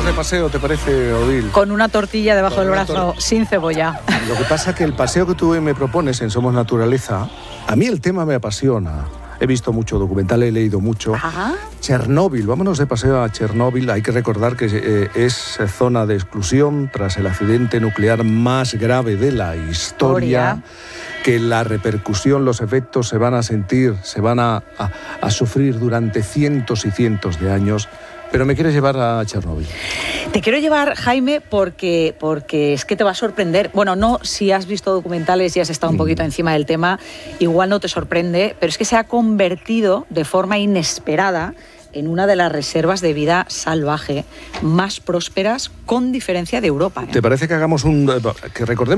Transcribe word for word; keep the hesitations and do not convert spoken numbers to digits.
de paseo, ¿te parece, Odil? Con una tortilla debajo Con del una brazo, tor- sin cebolla. Lo que pasa es que el paseo que tú me propones en Somos Naturaleza, a mí el tema me apasiona. He visto mucho documental, he leído mucho. Ajá. Chernóbil, vámonos de paseo a Chernóbil. Hay que recordar que eh, es zona de exclusión tras el accidente nuclear más grave de la historia, Historia. que la repercusión, los efectos se van a sentir, se van a, a, a sufrir durante cientos y cientos de años. Pero me quieres llevar a Chernóbil. Te quiero llevar, Jaime, porque, porque es que te va a sorprender. Bueno, no, si has visto documentales y has estado un poquito encima del tema, igual no te sorprende, pero es que se ha convertido de forma inesperada en una de las reservas de vida salvaje más prósperas, con diferencia, de Europa, ¿eh? ¿Te parece que hagamos un... que recordemos